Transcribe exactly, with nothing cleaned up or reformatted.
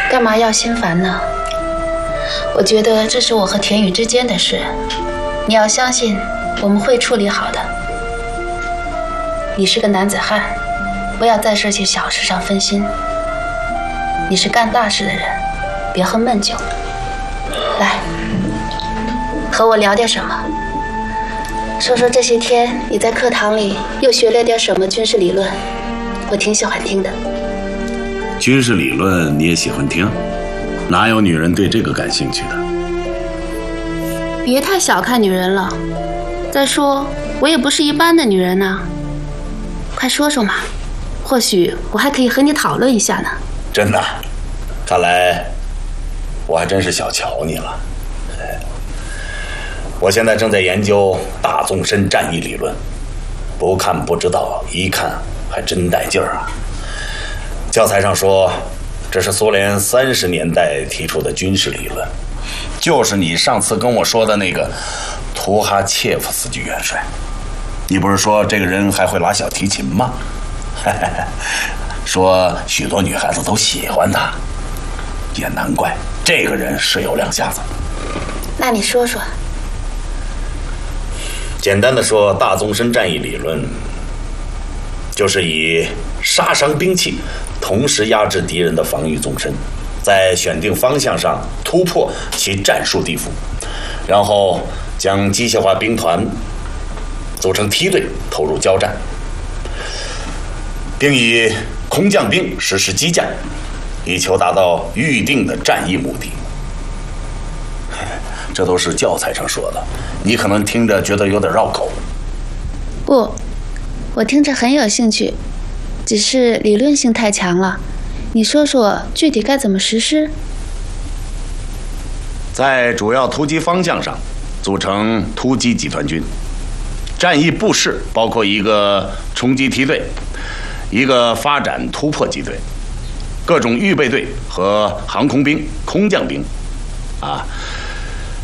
干嘛要心烦呢？我觉得这是我和田雨之间的事，你要相信我们会处理好的。你是个男子汉，不要在这些小事上分心。你是干大事的人，别喝闷酒。来，和我聊点什么？说说这些天你在课堂里又学了点什么军事理论，我挺喜欢听的。 军事理论你也喜欢听？哪有女人对这个感兴趣的？ 别太小看女人了。再说，我也不是一般的女人呢。快说说嘛，或许我还可以和你讨论一下呢。 真的？看来我还真是小瞧你了。我现在正在研究大纵深战役理论，不看不知道，一看还真带劲儿啊。教材上说，这是苏联三十年代提出的军事理论，就是你上次跟我说的那个图哈切夫斯基元帅。你不是说这个人还会拉小提琴吗？说许多女孩子都喜欢他，也难怪，这个人是有两下子。 那你说说。 简单的说，大纵深战役理论就是以杀伤兵器同时压制敌人的防御纵深，在选定方向上突破其战术地伏，然后将机械化兵团组成梯队投入交战，并以空降兵实施激战，以求达到预定的战役目的。这都是教材上说的，你可能听着觉得有点绕口。 不，我听着很有兴趣，只是理论性太强了。你说说具体该怎么实施？ 在主要突击方向上组成突击集团军，战役部室包括一个冲击梯队，一个发展突破机队，各种预备队和航空兵、空降兵，啊。